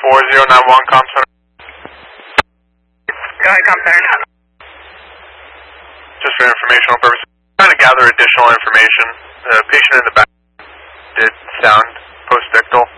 4091 Com Center. Go ahead, Com Center. Just for informational purposes, trying to gather additional information. The patient in the back did sound post-ictal.